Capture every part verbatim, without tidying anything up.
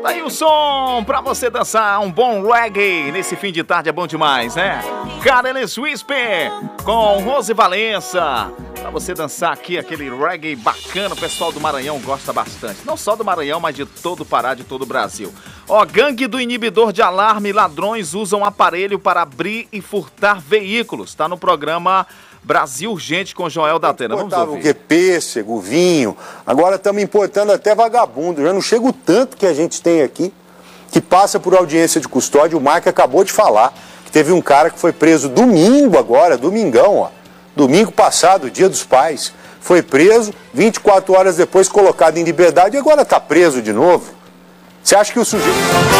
Tá aí o som pra você dançar um bom reggae nesse fim de tarde, é bom demais, né? Careless Whisper com Rose Valença. Pra você dançar aqui aquele reggae bacana, o pessoal do Maranhão gosta bastante. Não só do Maranhão, mas de todo o Pará, de todo o Brasil. Ó, gangue do inibidor de alarme, ladrões usam aparelho para abrir e furtar veículos. Tá no programa Brasil Urgente com Joel da Atena. Vamos ouvir. O que? Pêssego, vinho. Agora estamos importando até vagabundo. Já não chega o tanto que a gente tem aqui, que passa por audiência de custódia. O Marco acabou de falar que teve um cara que foi preso domingo agora, domingão, ó. Domingo passado, dia dos pais. Foi preso, vinte e quatro horas depois colocado em liberdade e agora está preso de novo. Você acha que o sujeito...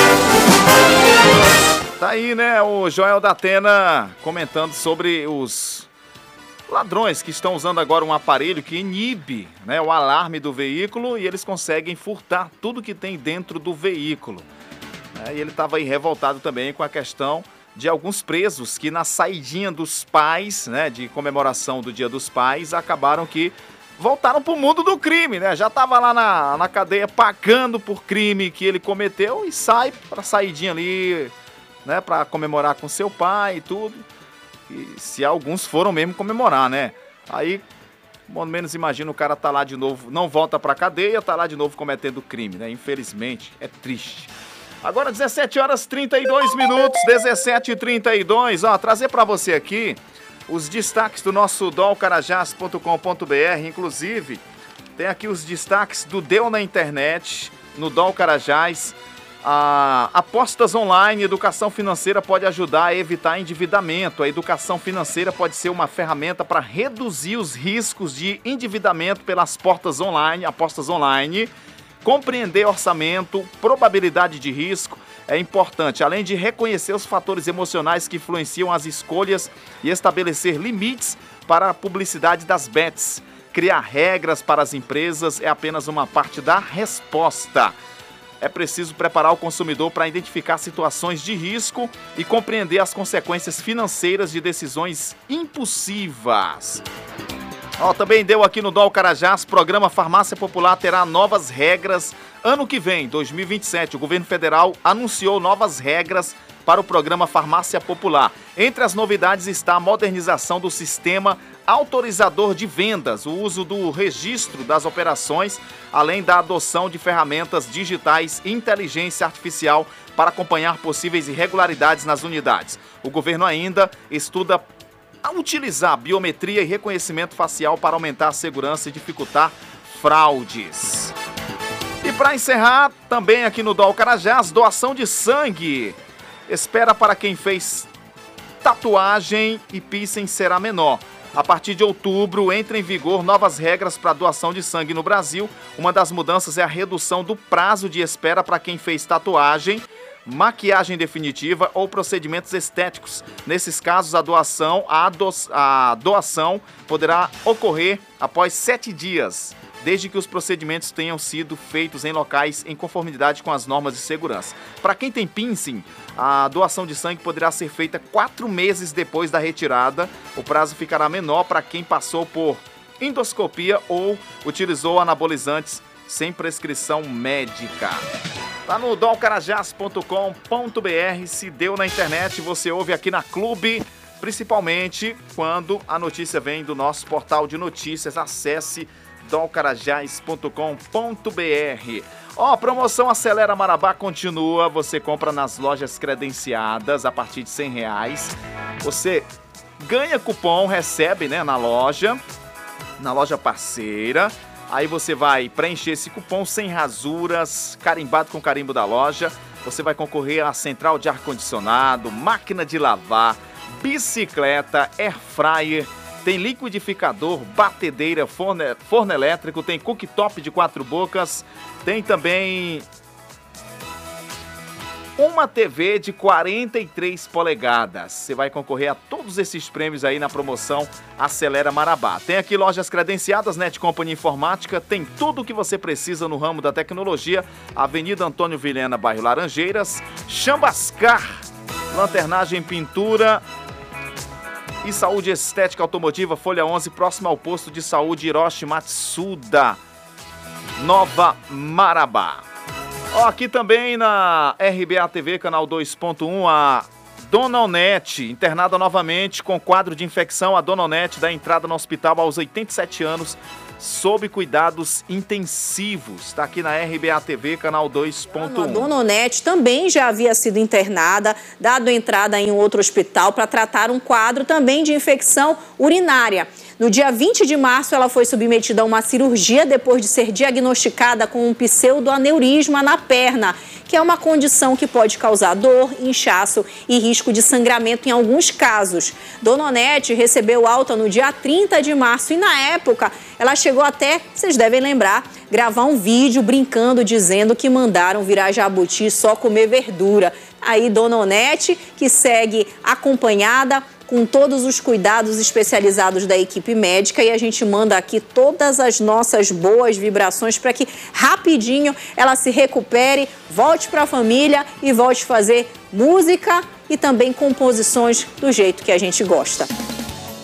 Tá aí, né, o Joel da Atena comentando sobre os ladrões que estão usando agora um aparelho que inibe, né, o alarme do veículo e eles conseguem furtar tudo que tem dentro do veículo. É, e ele estava aí revoltado também com a questão de alguns presos que na saidinha dos pais, né, de comemoração do Dia dos Pais, acabaram que voltaram pro mundo do crime, né? Já tava lá na, na cadeia pagando por crime que ele cometeu e sai pra saidinha ali, né, pra comemorar com seu pai e tudo. E se alguns foram mesmo comemorar, né? Aí, pelo menos imagina o cara tá lá de novo, não volta pra cadeia, tá lá de novo cometendo crime, né? Infelizmente, é triste. Agora dezessete horas e trinta e dois minutos, dezessete e trinta e dois, ó, trazer pra você aqui os destaques do nosso dol carajás ponto com ponto b r, inclusive tem aqui os destaques do Deu na Internet, no Dol Carajás. A apostas online, educação financeira pode ajudar a evitar endividamento. A educação financeira pode ser uma ferramenta para reduzir os riscos de endividamento pelas portas online, apostas online. Compreender orçamento, probabilidade de risco é importante, além de reconhecer os fatores emocionais que influenciam as escolhas e estabelecer limites para a publicidade das bets. Criar regras para as empresas é apenas uma parte da resposta. É preciso preparar o consumidor para identificar situações de risco e compreender as consequências financeiras de decisões impulsivas. Ó, também deu aqui no Dol Carajás, programa Farmácia Popular terá novas regras ano que vem, dois mil e vinte e sete. O governo federal anunciou novas regras para o programa Farmácia Popular. Entre as novidades está a modernização do sistema autorizador de vendas, o uso do registro das operações, além da adoção de ferramentas digitais e inteligência artificial para acompanhar possíveis irregularidades nas unidades. O governo ainda estuda a utilizar biometria e reconhecimento facial para aumentar a segurança e dificultar fraudes. E para encerrar, também aqui no Dol Carajás, doação de sangue. Espera para quem fez tatuagem e piercing será menor. A partir de outubro, entra em vigor novas regras para doação de sangue no Brasil. Uma das mudanças é a redução do prazo de espera para quem fez tatuagem, maquiagem definitiva ou procedimentos estéticos. Nesses casos, a doação, a, do, a doação poderá ocorrer após sete dias, desde que os procedimentos tenham sido feitos em locais em conformidade com as normas de segurança. Para quem tem piercing, a doação de sangue poderá ser feita quatro meses depois da retirada. O prazo ficará menor para quem passou por endoscopia ou utilizou anabolizantes sem prescrição médica. Tá no dol carajás ponto com ponto b r, se deu na internet, você ouve aqui na Clube, principalmente quando a notícia vem do nosso portal de notícias. Acesse dol carajás ponto com ponto b r. Ó, a promoção Acelera Marabá continua, você compra nas lojas credenciadas a partir de cem reais. Você ganha cupom, recebe, né, na loja, na loja parceira. Aí você vai preencher esse cupom sem rasuras, carimbado com carimbo da loja. Você vai concorrer a central de ar-condicionado, máquina de lavar, bicicleta, air fryer, tem liquidificador, batedeira, forno, forno elétrico, tem cooktop de quatro bocas, tem também uma T V de quarenta e três polegadas. Você vai concorrer a todos esses prêmios aí na promoção Acelera Marabá. Tem aqui lojas credenciadas, Netcompany Informática, tem tudo o que você precisa no ramo da tecnologia. Avenida Antônio Vilhena, bairro Laranjeiras. Chambascar, lanternagem, pintura e saúde estética automotiva, Folha onze, próximo ao posto de saúde Hiroshi Matsuda, Nova Marabá. Ó, aqui também na R B A T V, canal dois ponto um, a Dona Onete, internada novamente com quadro de infecção. A Dona Onete dá entrada no hospital aos oitenta e sete anos, sob cuidados intensivos. Está aqui na R B A T V, canal dois ponto um. A Dona Onete também já havia sido internada, dado entrada em um outro hospital para tratar um quadro também de infecção urinária. No dia vinte de março, ela foi submetida a uma cirurgia depois de ser diagnosticada com um pseudoaneurisma na perna, que é uma condição que pode causar dor, inchaço e risco de sangramento em alguns casos. Dona Onete recebeu alta no dia trinta de março e, na época, ela chegou até, vocês devem lembrar, gravar um vídeo brincando, dizendo que mandaram virar jabuti só comer verdura. Aí, Dona Onete, que segue acompanhada, com todos os cuidados especializados da equipe médica, e a gente manda aqui todas as nossas boas vibrações para que rapidinho ela se recupere, volte para a família e volte a fazer música e também composições do jeito que a gente gosta.